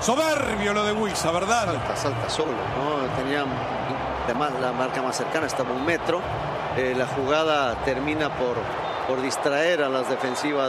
Soberbio lo de Buiza, ¿verdad? Salta solo, ¿no? Tenía además la marca más cercana, estaba 1 metro. La jugada termina por distraer a las defensivas